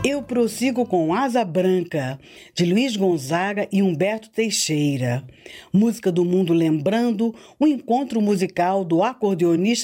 Eu prossigo com Asa Branca, de Luiz Gonzaga e Humberto Teixeira. Música do Mundo lembrando o encontro musical do acordeonista